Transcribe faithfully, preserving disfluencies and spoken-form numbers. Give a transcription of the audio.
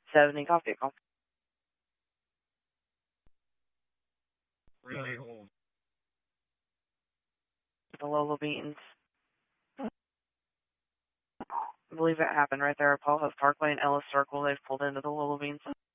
seventy, copy, copy. Really old. The Lola Beans. I believe it happened right there at Paul House Parkway and Ellis Circle. They've pulled into the Lola Beans.